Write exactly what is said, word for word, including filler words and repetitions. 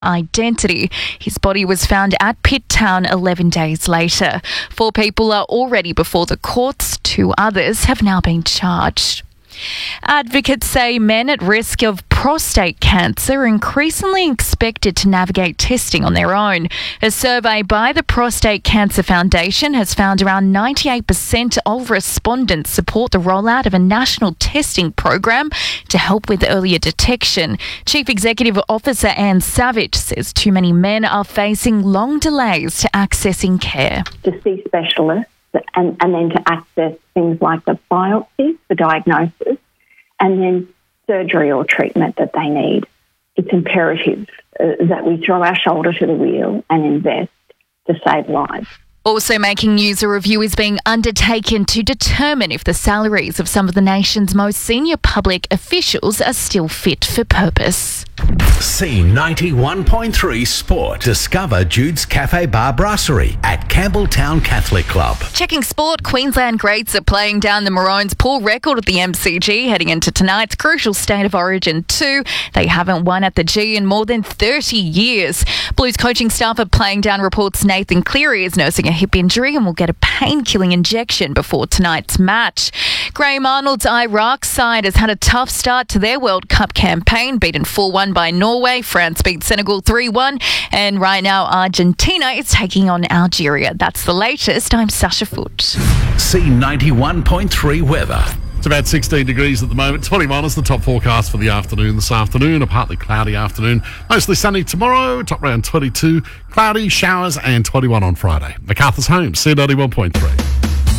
identity. His body was found at Pitt Town eleven days later. Four people are already before the courts. Two others have now been charged. Advocates say men at risk of prostate cancer are increasingly expected to navigate testing on their own. A survey by the Prostate Cancer Foundation has found around ninety-eight percent of respondents support the rollout of a national testing program to help with earlier detection. Chief Executive Officer Anne Savage says too many men are facing long delays to accessing care. To see specialists and, and then to access things like the biopsy for diagnosis and then surgery or treatment that they need. It's imperative uh, that we throw our shoulder to the wheel and invest to save lives. Also making news, a review is being undertaken to determine if the salaries of some of the nation's most senior public officials are still fit for purpose. C ninety-one point three Sport. Discover Jude's Cafe Bar Brasserie at Campbelltown Catholic Club. Checking sport, Queensland greats are playing down the Maroons' poor record at the M C G heading into tonight's crucial State of Origin two. They haven't won at the G in more than thirty years. Blues coaching staff are playing down reports Nathan Cleary is nursing a hip injury and will get a pain-killing injection before tonight's match. Graham Arnold's Iraq side has had a tough start to their World Cup campaign, beaten four one by Norway. France beat Senegal three one. And right now, Argentina is taking on Algeria. That's the latest. I'm Sasha Foote. C ninety-one point three weather. It's about sixteen degrees at the moment. twenty-one is the top forecast for the afternoon this afternoon. A partly cloudy afternoon. Mostly sunny tomorrow. Top around twenty-two. Cloudy, showers and twenty-one on Friday. MacArthur's Home, C ninety-one point three.